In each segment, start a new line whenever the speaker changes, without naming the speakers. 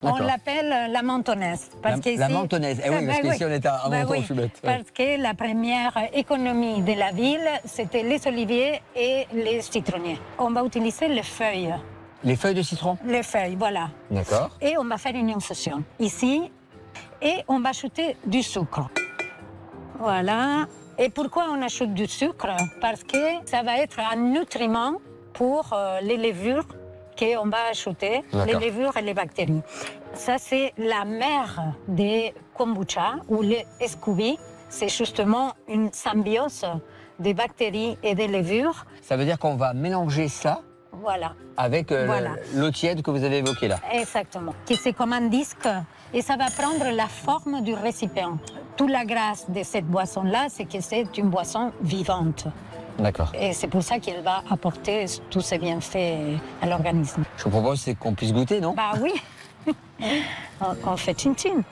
On l'appelle la mentonnaise.
La mentonnaise, oui, parce qu'ici on est à Menton, je suis bête.
Parce que la première économie de la ville, c'était les oliviers et les citronniers. On va utiliser les feuilles.
Les feuilles de citron?
Les feuilles, voilà.
D'accord.
Et on va faire une infusion ici. Et on va ajouter du sucre. Voilà. Et pourquoi on ajoute du sucre? Parce que ça va être un nutriment pour les levures qu'on va ajouter, les levures et les bactéries. Ça, c'est la mère des kombucha ou les scoby. C'est justement une symbiose des bactéries et des levures.
Ça veut dire qu'on va mélanger ça avec l'eau tiède que vous avez évoquée là.
Exactement. C'est comme un disque et ça va prendre la forme du récipient. Toute la grâce de cette boisson-là, c'est que c'est une boisson vivante.
D'accord.
Et c'est pour ça qu'elle va apporter tous ces bienfaits à l'organisme.
Je vous propose c'est qu'on puisse goûter, non?
Bah oui. On fait chin-chin.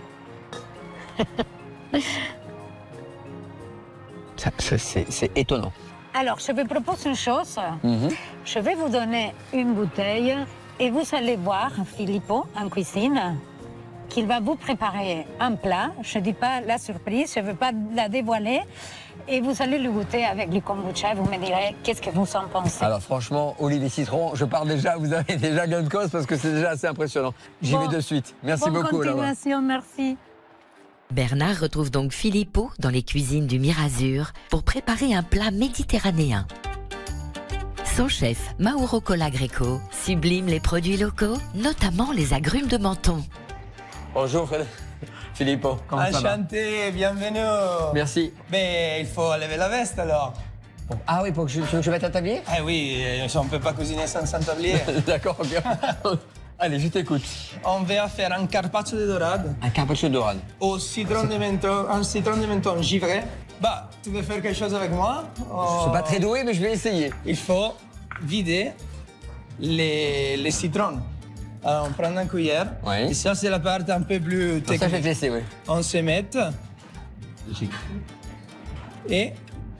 C'est étonnant.
Alors, je vous propose une chose. Je vais vous donner une bouteille et vous allez voir Filippo en cuisine qu'il va vous préparer un plat. Je ne dis pas la surprise, je ne veux pas la dévoiler. Et vous allez le goûter avec du kombucha et vous me direz qu'est-ce que vous en pensez.
Alors franchement, olive et citron, je pars déjà, vous avez déjà gain de cause parce que c'est déjà assez impressionnant. J'y vais de suite. Merci beaucoup.
Bonne continuation, merci.
Bernard retrouve donc Filippo dans les cuisines du Mirazur pour préparer un plat méditerranéen. Son chef, Mauro Colagreco, sublime les produits locaux, notamment les agrumes de Menton.
Bonjour Filippo, comment ça va?
Enchanté, bienvenue.
Merci.
Mais il faut lever la veste alors.
Ah oui, pour que je mette un tablier?
Ah oui, on ne peut pas cuisiner sans un tablier.
D'accord, bien. Allez, je t'écoute.
On va faire un carpaccio de dorade.
Un carpaccio de dorade.
Au citron de menton, un citron de menton givré. Bah, tu veux faire quelque chose avec moi?
Je suis pas très doué, mais je vais essayer.
Il faut vider les citrons. Alors, on prend une cuillère.
Oui.
Et ça, c'est la partie un peu plus technique.
Ça, je vais te laisser, oui.
On se met. Et...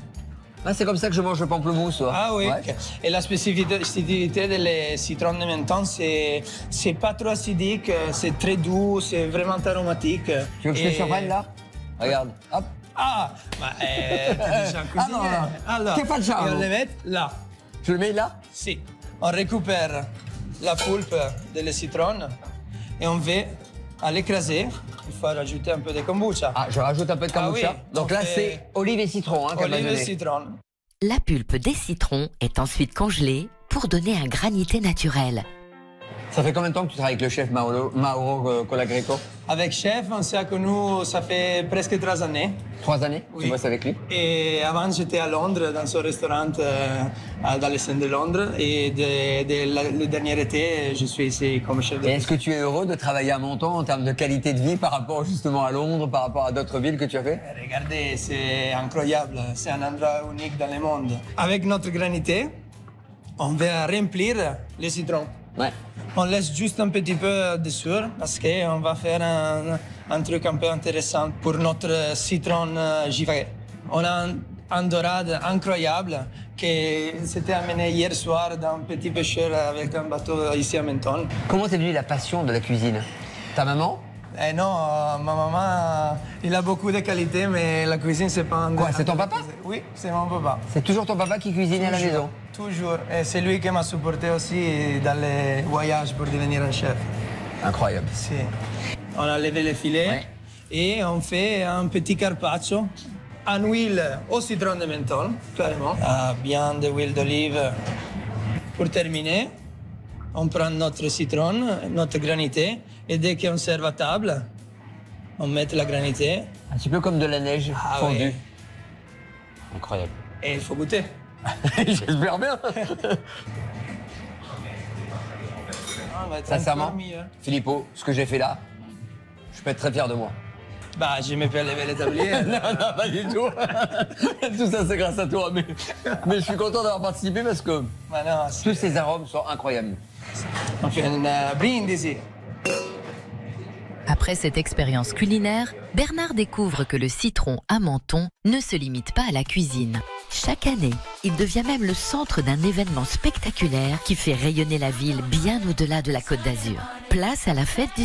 Ah, c'est comme ça que je mange le pamplemousse.
Ah oui.
Ouais.
Et la spécificité des citrons de menton, c'est pas trop acidique, c'est très doux, c'est vraiment aromatique.
Tu veux que je te surprenne là? Regarde, hop.
Ah, bah, t'as déjà cuisiné.
non.
Alors,
Che facciamo?
et on le met là.
Je le mets là?
Si. On récupère la pulpe des citrons et on va l'écraser. Il faut rajouter un peu de kombucha.
Ah, je rajoute un peu de kombucha.
Oui,
donc là, c'est olive et citron.
Olive et citron.
La pulpe des citrons est ensuite congelée pour donner un granité naturel.
Ça fait combien de temps que tu travailles avec le chef Mauro Colagreco?
Avec chef, on s'est connus, ça fait presque 3 années.
3 années?
Oui.
Tu bosses avec lui?
Et avant, j'étais à Londres, dans son restaurant dans le centre de Londres. Et le dernier été, je suis ici comme chef de
Et est-ce que tu es heureux de travailler à Menton en termes de qualité de vie par rapport justement à Londres, par rapport à d'autres villes que tu as fait?
Regardez, c'est incroyable. C'est un endroit unique dans le monde. Avec notre granité, on va remplir les citrons.
Ouais.
On laisse juste un petit peu dessus parce qu'on va faire un truc un peu intéressant pour notre citron givré. On a un dorade incroyable qui s'était amené hier soir d'un petit pêcheur avec un bateau ici à Menton.
Comment t'es venue la passion de la cuisine? Ta maman?
Eh non, ma maman, il a beaucoup de qualités, mais la cuisine, c'est pas un...
Quoi, c'est ton papa?
Oui, c'est mon papa.
C'est toujours ton papa qui cuisine à la maison?
Toujours. Et c'est lui qui m'a supporté aussi dans les voyages pour devenir un chef.
Incroyable.
Si. On a levé les filets et on fait un petit carpaccio en huile au citron de menthol, carrément. Bien de huile d'olive. Pour terminer, on prend notre citron, notre granité, et dès qu'on sert à table, on met la granité.
Un petit peu comme de la neige fondue.
Oui.
Incroyable.
Et il faut goûter.
J'espère bien. Sincèrement, Filippo, ce que j'ai fait là, je peux être très fier de moi.
Bah, je me peux lever les tabliers.
Non, pas du tout. Tout ça, c'est grâce à toi. Mais je suis content d'avoir participé parce que tous ces arômes sont incroyables.
On fait une brindisi.
Après cette expérience culinaire, Bernard découvre que le citron à Menton ne se limite pas à la cuisine. Chaque année, il devient même le centre d'un événement spectaculaire qui fait rayonner la ville bien au-delà de la Côte d'Azur. Place à la fête du